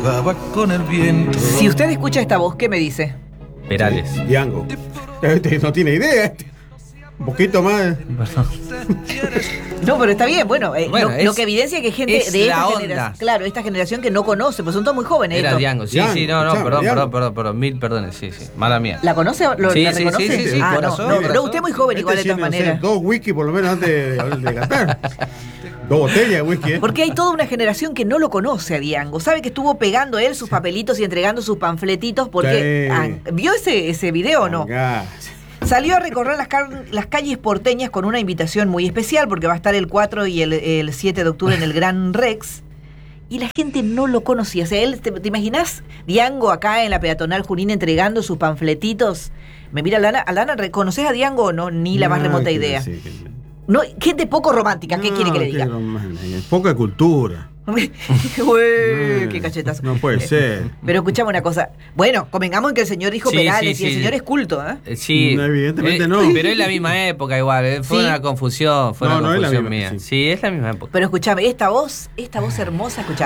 jugaba con el viento. Si usted escucha esta voz, ¿qué me dice? Perales. Diango. No tiene idea. Un poquito más. No, pero está bien, bueno, lo que evidencia que gente es de la esta onda. generación, claro, esta generación que no conoce, pues son todos muy jóvenes. Era esto. Diango, sí, Diango, sí, no, escuchame, perdón, mil perdones, sí, mala mía. ¿La conoce? Sí, ¿La sí, reconoce? sí, Ah, corazón, no, corazón. pero usted es muy joven igual de todas tiene, no sé, maneras. 2 whisky por lo menos antes de cantar. 2 botellas de whisky, Porque hay toda una generación que no lo conoce a Diango. Sabe que estuvo pegando él sus papelitos y entregando sus panfletitos porque... Sí. ¿Vio ese video o no? Venga. Salió a recorrer las calles porteñas con una invitación muy especial porque va a estar el 4 y el 7 de octubre en el Gran Rex. Y la gente no lo conocía. O sea, ¿te imaginas Diango acá en la peatonal Junín entregando sus panfletitos? Me mira Aldana, ¿reconoces a Diango o no? Ni la más remota idea. Sí, No, gente poco romántica, ¿qué quiere que le diga? Poca cultura. Uy, qué cachetazo. No puede ser. Pero escuchame una cosa. Bueno, convengamos en que el señor dijo Sí, Perales sí, y el sí. señor es culto, ¿eh? Sí. No, evidentemente no. Pero es la misma época igual, fue Sí. una confusión, No, no es la misma, mía. sí. Sí, es la misma época. Pero escuchame, esta voz hermosa, escuchá.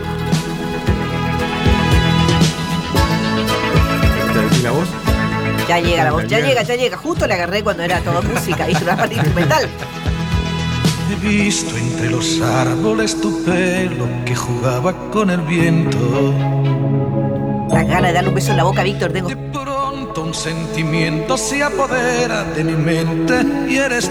¿Y la voz? Ya llega la voz, ya llega. Justo la agarré cuando era toda música, hizo una parte instrumental. He visto entre los árboles tu pelo que jugaba con el viento. La gana de darle un beso en la boca a Víctor tengo. De pronto un sentimiento se apodera de mi mente y eres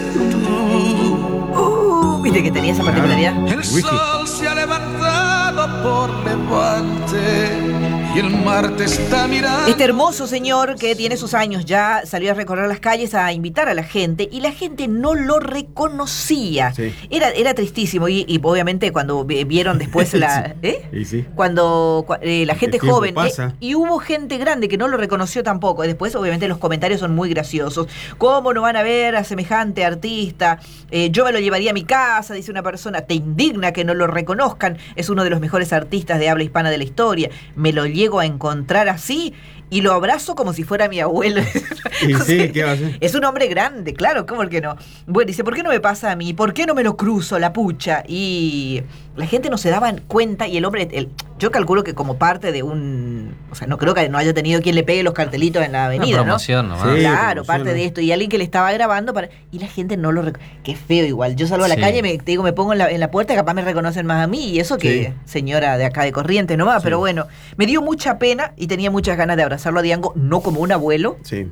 tú. ¿Viste que tenía esa particularidad? El sol se ha levantado por levante y el mar te está mirando. Este hermoso señor que tiene sus años ya salió a recorrer las calles a invitar a la gente y la gente no lo reconocía. Sí. Era tristísimo y obviamente cuando vieron después la... Y sí. Cuando la gente El tiempo joven pasa. y hubo gente grande que no lo reconoció tampoco. Y después obviamente los comentarios son muy graciosos. ¿Cómo no van a ver a semejante artista? Yo me lo llevaría a mi casa, dice una persona. Te indigna que no lo reconozcan. Es uno de los mejores artistas de habla hispana de la historia. Me lo llego a encontrar así y lo abrazo como si fuera mi abuelo. Y O sí, sea, ¿qué va a hacer? es un hombre grande, claro, ¿cómo que no? Bueno, dice, ¿por qué no me pasa a mí? ¿Por qué no me lo cruzo la pucha? Y la gente no se daba cuenta y el hombre, yo calculo que como parte de un... O sea, no creo que no haya tenido quien le pegue los cartelitos en la avenida, Una promoción nomás. Sí, Claro, promoción, parte ¿no? de esto. Y alguien que le estaba grabando y la gente no lo Qué feo igual. Yo salgo a la Sí. calle, te digo, me pongo en la puerta, capaz me reconocen más a mí. Y eso que Sí. señora de acá de Corrientes nomás. Sí. Pero bueno, me dio mucha pena y tenía muchas ganas de abrazarlo a Diango, no como un abuelo. Sí.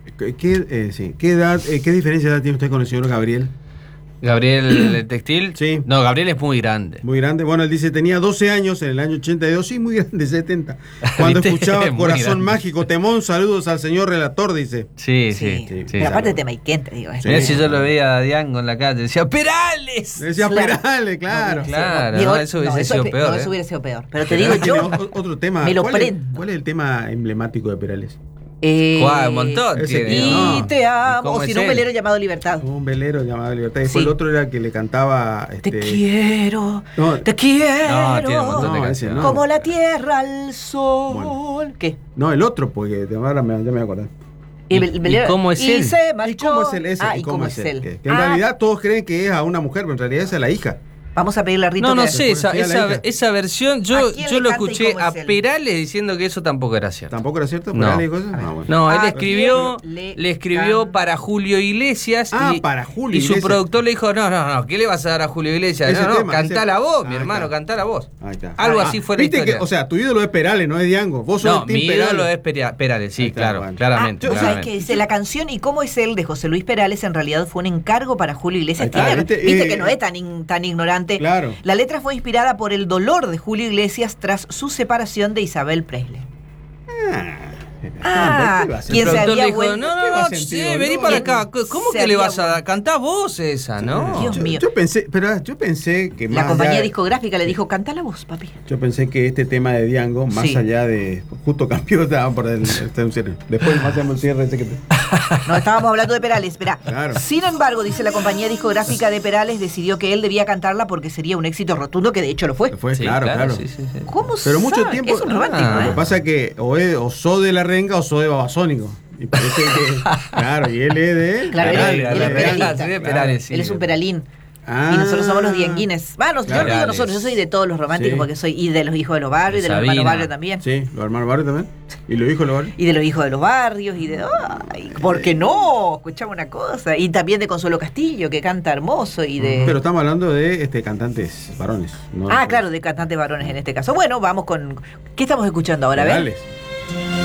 ¿Qué edad, qué diferencia de edad tiene usted con el señor Gabriel? Gabriel el Textil. Sí. No, Gabriel es muy grande. Muy grande. Bueno, él dice, tenía 12 años en el año 82. Sí, muy grande, 70. Cuando ¿Viste? escuchaba Muy Corazón grande. Mágico, temón, saludos al señor relator, dice. Sí. Pero aparte de Maiquén, te digo. Sí. Mirá, si yo lo veía a Diango en la calle, decía ¡Perales! Le decía Claro. Perales, claro. Claro, Digo, no, eso hubiese sido es peor. No, eso hubiera sido peor. Pero te digo Tiene yo, otro tema. me lo ¿Cuál prendo. ¿Cuál es el tema emblemático de Perales? Un montón ese tiene, Y ¿no? No. te ¿Y amo. cómo O si es no, un él? velero llamado Libertad. Un velero llamado Libertad. Después Sí. el otro era que le cantaba. Te quiero, No. te quiero. No, tiene un montón de No, ese canciones. no. Como la tierra al sol. Bueno. ¿Qué? No, el otro, porque ahora ya me voy a acordar. ¿Y velero- cómo es y él? se ¿Y marchó. cómo es él ese? ¿Y cómo es él? Que en realidad todos creen que es a una mujer, pero en realidad es a la hija. Vamos a pedirle a Rito No que- sé, esa, Sí, a la hija. esa versión, ¿A yo quién lo le canta y escuché cómo a es él? Perales diciendo que eso tampoco era cierto. ¿Tampoco era cierto? No. ¿Perales y cosas? Ah, bueno. No, él ¿A escribió, quién le escribió canta? para Julio Iglesias para Julio y su Iglesias. productor le dijo, no, ¿qué le vas a dar a Julio Iglesias? Ese No, tema, cantá ese- la voz, mi Ahí hermano, está. cantá la voz. Ahí está. Algo así fue la ¿Viste historia. que, o sea, tu ídolo es Perales, no es Diango. Vos sos No, el team mi Perales. ídolo es Perales, sí, Ahí está, claro, bueno. claramente. ¿Tú sabes claramente. que dice la canción y cómo es él de José Luis Perales en realidad fue un encargo para Julio Iglesias? Ahí está, Viste ¿viste? que no es tan ignorante. Claro. La letra fue inspirada por el dolor de Julio Iglesias tras su separación de Isabel Presley. ¿qué va a ser? ¿quién El se productor había le dijo, vuelto? no, ¿Qué va a sí, sentir, vení boludo? para acá. ¿Cómo Se que le había vas a dar? Cantá vos esa, ¿no? Dios mío. Yo pensé que La más compañía allá- discográfica le dijo, canta la voz, papi. Yo pensé que este tema de Diango, más Sí. allá de. Justo cambió, estaba por el cierre. Después más hacemos el cierre ese que te. No, estábamos hablando de Perales, espera. Claro. Sin embargo, dice la compañía discográfica de Perales, decidió que él debía cantarla porque sería un éxito rotundo, que de hecho lo fue. Fue, Sí, claro. sí, sí, sí. ¿Cómo Pero mucho sabe? tiempo. Es un romántico, Ah, Lo que pasa es que o sos de la renga o sos de Babasónico. Y parece que. Claro, y él es de. Claro, La él es- renga, él la es renga, peralista. sí, de Perales, sí. Él es un peralín. Y nosotros somos los dienguines. Yo no Claro. digo nosotros, yo soy de todos los románticos, Sí. porque soy y de los hijos de los barrios, y de los hermanos Sabina. barrios también. Sí, los hermanos Barrio también. Y los hijos de los Barrio. Y de los hijos de los barrios, y de... ¡Ay! ¿Por qué no? Escuchamos una cosa. Y también de Consuelo Castillo, que canta hermoso, y de... Pero estamos hablando de cantantes varones. ¿no? claro, de cantantes varones en este caso. Bueno, vamos con... ¿Qué estamos escuchando ahora? A ver. Legales.